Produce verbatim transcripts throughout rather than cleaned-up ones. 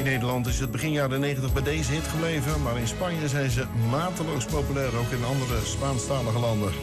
In Nederland is het begin jaren negentig bij deze hit gebleven, maar in Spanje zijn ze mateloos populair, ook in andere Spaanstalige landen.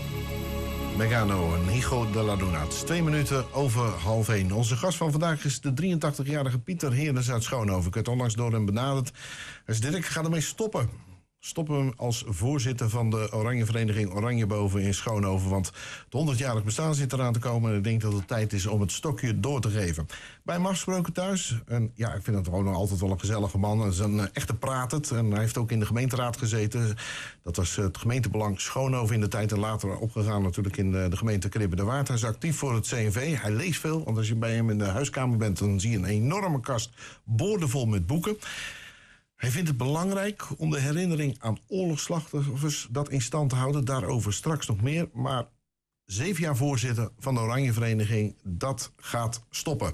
Megano en Hijo de la Luna. Het is twee minuten over half één. Onze gast van vandaag is de drieëntachtigjarige Pieter Heernes uit Schoonhoven. Ik werd onlangs door hem benaderd. Hij is Dirk, ga ermee stoppen. Stoppen als voorzitter van de Oranje Vereniging Oranjeboven in Schoonhoven. Want het honderdjarig bestaan zit eraan te komen. En ik denk dat het tijd is om het stokje door te geven. Bij hem afgesproken thuis. En ja, ik vind het gewoon altijd wel een gezellige man. Hij is een echte pratend. En hij heeft ook in de gemeenteraad gezeten. Dat was het gemeentebelang Schoonhoven in de tijd. En later opgegaan natuurlijk in de, de gemeente Kribbe de Waard. Hij is actief voor het C N V. Hij leest veel. Want als je bij hem in de huiskamer bent, dan zie je een enorme kast boordevol met boeken. Hij vindt het belangrijk om de herinnering aan oorlogsslachtoffers dat in stand te houden. Daarover straks nog meer. Maar zeven jaar voorzitter van de Oranje Vereniging, dat gaat stoppen.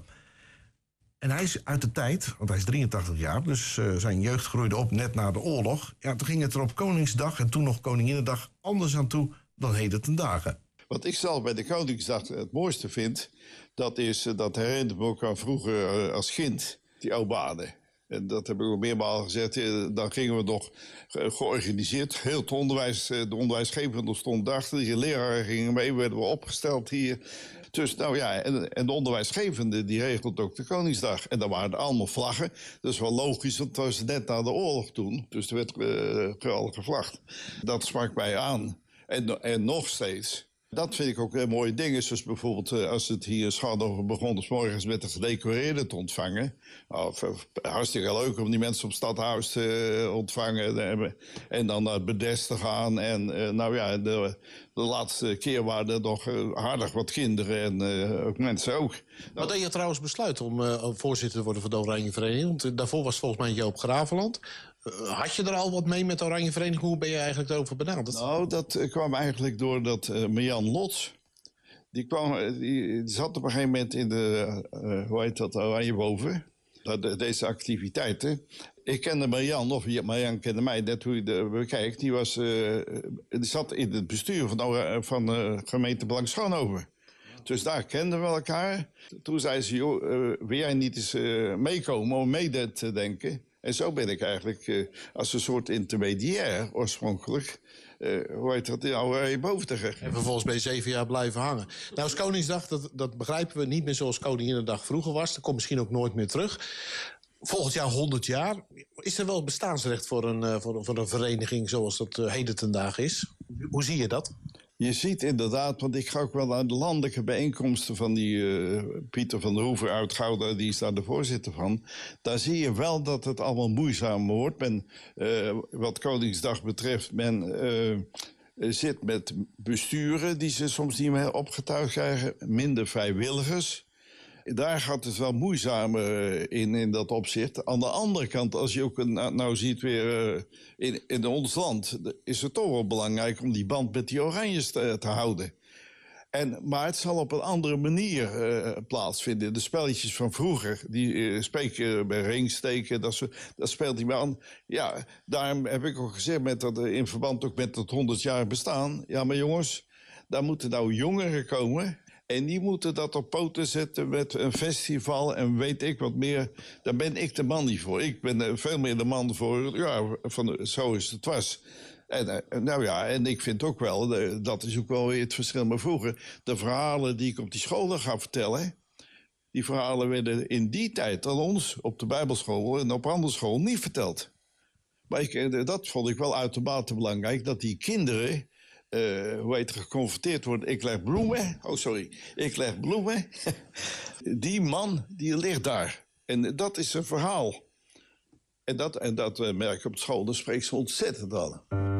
En hij is uit de tijd, want hij is drieëntachtig jaar... dus uh, zijn jeugd groeide op net na de oorlog. Ja, toen ging het er op Koningsdag en toen nog Koninginnedag anders aan toe dan heden ten dagen. Wat ik zelf bij de Koningsdag het mooiste vind, dat is uh, dat herinnert me ook aan vroeger uh, als kind, die oudbaden. En dat heb ik al meermaal gezegd. Dan gingen we nog georganiseerd. Heel het onderwijs, de onderwijsgevende stond achter. Die leraren gingen mee, werden we opgesteld hier. Dus nou ja, en, en de onderwijsgevende die regelt ook de Koningsdag. En dan waren er allemaal vlaggen. Dat is wel logisch, want het was net na de oorlog toen. Dus er werd uh, al gevlagd. Dat sprak mij aan. En, en nog steeds. Dat vind ik ook een mooie dingen. Zoals bijvoorbeeld als het hier in Schoonhoven begon, dus morgens met de gedecoreerden te ontvangen. Nou, hartstikke leuk om die mensen op het stadhuis te ontvangen. En dan naar het Bedes te gaan. En nou ja, de, de laatste keer waren er nog aardig wat kinderen en uh, ook mensen ook. Wat deed je trouwens besluit om uh, voorzitter te worden van de Oranje Vereniging? Want daarvoor was volgens mij Joop Graveland. Uh, had je er al wat mee met de Oranje Vereniging? Hoe ben je eigenlijk daarover benaderd? Nou, dat uh, kwam eigenlijk doordat uh, Marjan Lots, die, kwam, die, die zat op een gegeven moment in de, uh, hoe heet dat, Oranjeboven. De, deze activiteiten. Ik kende Marjan, of Marjan kende mij, net hoe je de bekijkt. Die, was, uh, die zat in het bestuur van de, van de gemeentebelang Schoonhoven. Dus daar kenden we elkaar. Toen zei ze, joh, uh, wil jij niet eens uh, meekomen om mee te denken? En zo ben ik eigenlijk uh, als een soort intermediair oorspronkelijk, uh, hoe heet dat, nou, boven te gaan. En vervolgens ben je zeven jaar blijven hangen. Nou, is Koningsdag, dat, dat begrijpen we niet meer zoals Koninginnedag vroeger was. Dat komt misschien ook nooit meer terug. Volgend jaar honderd jaar. Is er wel bestaansrecht voor een, uh, voor, voor een vereniging zoals dat uh, heden ten dagen is? Hoe zie je dat? Je ziet inderdaad, want ik ga ook wel naar de landelijke bijeenkomsten van die uh, Pieter van der Hoeven uit Gouda, die is daar de voorzitter van. Daar zie je wel dat het allemaal moeizamer wordt. Men, uh, wat Koningsdag betreft, men uh, zit met besturen die ze soms niet meer opgetuigd krijgen, minder vrijwilligers. Daar gaat het wel moeizamer in, in dat opzicht. Aan de andere kant, als je ook nou, nou ziet weer uh, in, in ons land, is het toch wel belangrijk om die band met die Oranjes te, te houden. En, maar het zal op een andere manier uh, plaatsvinden. De spelletjes van vroeger, die uh, spreken bij ringsteken, dat, zo, dat speelt hij maar aan. Ja, daarom heb ik ook gezegd, met dat, in verband ook met het honderd jaar bestaan. Ja, maar jongens, daar moeten nou jongeren komen. En die moeten dat op poten zetten met een festival en weet ik wat meer. Daar ben ik de man niet voor. Ik ben veel meer de man voor, ja, van, zo is het was. En, nou ja, en ik vind ook wel, dat is ook wel weer het verschil met vroeger. De verhalen die ik op die scholen ga vertellen, die verhalen werden in die tijd aan ons op de Bijbelschool en op andere scholen niet verteld. Maar ik, dat vond ik wel uitermate belangrijk, dat die kinderen, Uh, hoe heet het, geconfronteerd wordt. Ik leg bloemen. Oh, sorry. Ik leg bloemen. Die man, die ligt daar. En dat is een verhaal. En dat, en dat uh, merk ik op school. Daar spreekt ze ontzettend aan.